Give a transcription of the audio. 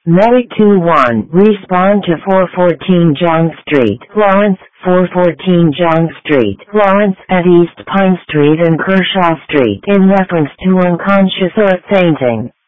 Medic 2-1, respond to 414 John Street, Lawrence, 414 John Street, Lawrence, at East Pine Street and Kershaw Street in reference to unconscious or fainting.